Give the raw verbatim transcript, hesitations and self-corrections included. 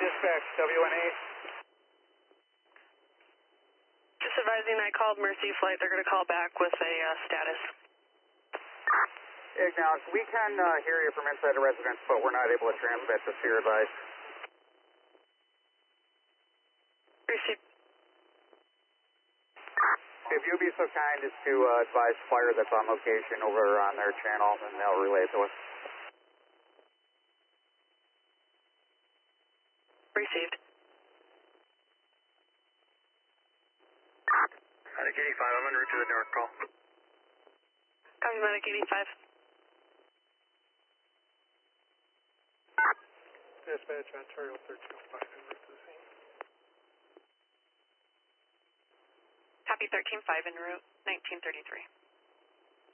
Dispatch, W N A. Just advising I called Mercy Flight. They're going to call back with a uh, status. Acknowledge. We can uh, hear you from inside the residence, but we're not able to transmit just to your advice. Received. If you'd be so kind as to uh, advise fire that's on location over on their channel, and they'll relay it to us. Received. Medic eighty-five, I'm en route to the Newark call. Copy, Medic eighty-five. Dispatch, Ontario thirteen oh five, en route to the scene. Copy thirteen five en route, nineteen thirty-three.